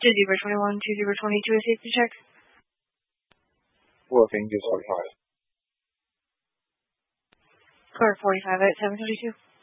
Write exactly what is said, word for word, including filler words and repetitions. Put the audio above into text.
To zero twenty-one, to zero twenty-two, a safety check. Working, just forty-five. Clear forty-five at seven twenty-two.